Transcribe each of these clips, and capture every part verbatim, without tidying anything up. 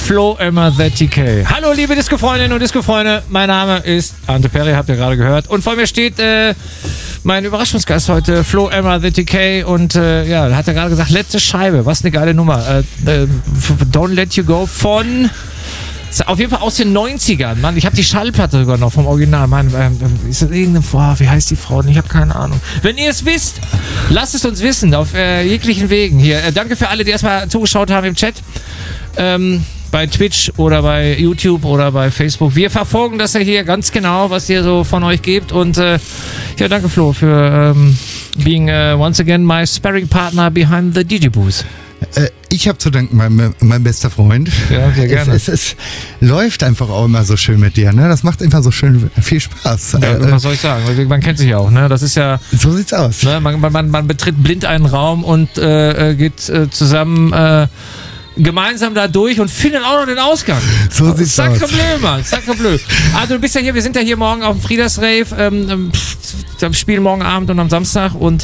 Flo Emma The T K. Hallo liebe Disco-Freundinnen und Disco-Freunde, mein Name ist Ante Perry, habt ihr gerade gehört. Und vor mir steht äh, mein Überraschungsgast heute, Flo Emma The T K. Und äh, ja, hat er gerade gesagt, letzte Scheibe, was eine geile Nummer. Äh, äh, Don't Let You Go von... Auf jeden Fall aus den neunzigern, Mann. Ich habe die Schallplatte sogar noch vom Original. Mann, ähm, ist das irgendeine Frau? Wie heißt die Frau? Ich habe keine Ahnung. Wenn ihr es wisst, lasst es uns wissen auf äh, jeglichen Wegen hier. Äh, danke für alle, die erstmal zugeschaut haben im Chat. Ähm, bei Twitch oder bei YouTube oder bei Facebook. Wir verfolgen das ja hier ganz genau, was ihr so von euch gebt. Und äh, ja, danke Flo für ähm, being uh, once again my sparring partner behind the D J Booth. Äh, ich habe zu danken, mein, mein bester Freund. Ja, sehr gerne. Es, es, es läuft einfach auch immer so schön mit dir, ne? Das macht einfach so schön viel Spaß. Ja, äh, was soll ich sagen? Man kennt sich ja auch, ne? Das ist ja... So sieht's aus. Ne? Man, man, man betritt blind einen Raum und äh, geht äh, zusammen... Äh, gemeinsam da durch und finden auch noch den Ausgang. So sieht's aus. Sacrebleu, Mann. Sacrebleu. Also du bist ja hier, wir sind ja hier morgen auf dem Frieders-Rave, ähm, pff, Spiel morgen Abend und am Samstag und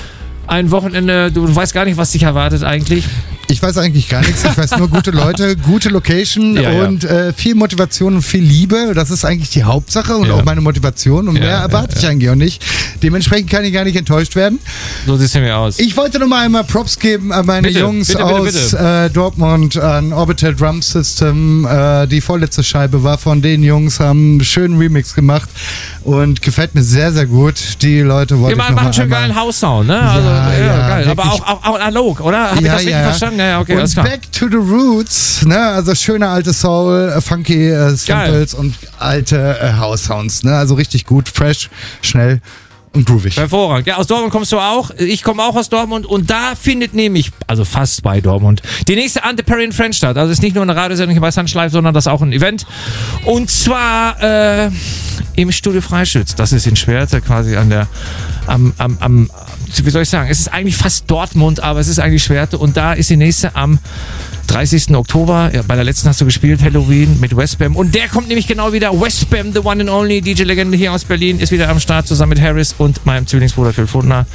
ein Wochenende, du weißt gar nicht, was dich erwartet eigentlich. Ich weiß eigentlich gar nichts. Ich weiß nur gute Leute, gute Location ja, und ja. Äh, viel Motivation und viel Liebe. Das ist eigentlich die Hauptsache und ja. auch meine Motivation. Und ja, mehr erwarte ja, ich ja. eigentlich auch nicht. Dementsprechend kann ich gar nicht enttäuscht werden. So sieht es mir aus. Ich wollte noch mal einmal Props geben an meine bitte, Jungs bitte, aus bitte, bitte. Äh, Dortmund, an Orbital Drum System. Äh, die vorletzte Scheibe war von den Jungs, haben einen schönen Remix gemacht und gefällt mir sehr, sehr gut. Die Leute wollten Wir machen, machen schon geilen House-Sound, ne? Also, Ja, ja, ja, geil. Aber wirklich. auch, auch, auch analog, oder? Hab ich Ja, das richtig ja. verstanden? Ja, ja, okay, alles und klar. Back to the Roots, ne? Also schöne alte Soul, äh, funky äh, Samples Geil. und alte äh, House Sounds, ne? Also richtig gut, fresh, schnell und groovig. Hervorragend. Ja, aus Dortmund kommst du auch. Ich komme auch aus Dortmund und da findet nämlich, also fast bei Dortmund, die nächste Ante Perry in Friends statt. Also es ist nicht nur eine Radiosendung bei Sunshine Live, sondern das ist auch ein Event. Und zwar äh, im Studio Freischütz. Das ist in Schwerte, quasi an der, am, am, am, wie soll ich sagen, es ist eigentlich fast Dortmund, aber es ist eigentlich Schwerte. Und da ist die nächste am dreißigsten Oktober. Ja, bei der letzten hast du gespielt, Halloween mit Westbam. Und der kommt nämlich genau wieder. Westbam, the one and only D J-Legende hier aus Berlin, ist wieder am Start zusammen mit Harris und meinem Zwillingsbruder Phil Fundner.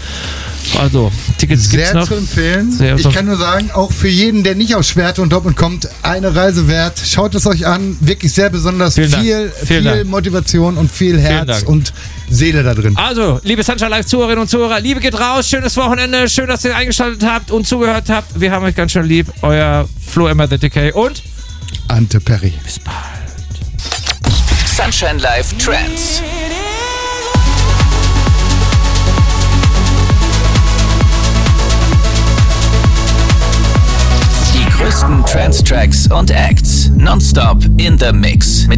Also, Tickets gibt's Sehr noch. zu empfehlen. Sehr ich zu- kann nur sagen, auch für jeden, der nicht aus Schwerte und Dortmund kommt, eine Reise wert. Schaut es euch an. Wirklich sehr besonders. Vielen Dank. Viel, Vielen viel Dank. Motivation und viel Herz Dank. und Seele da drin. Also, liebe Sunshine Live Zuhörerinnen und Zuhörer, Liebe geht raus, schönes Wochenende, schön, dass ihr eingeschaltet habt und zugehört habt. Wir haben euch ganz schön lieb. Euer Flo Emma The T K und Ante Perry. bis bald. Sunshine Live Trends. Die größten Trance-Tracks und Acts. Nonstop in the Mix. Mit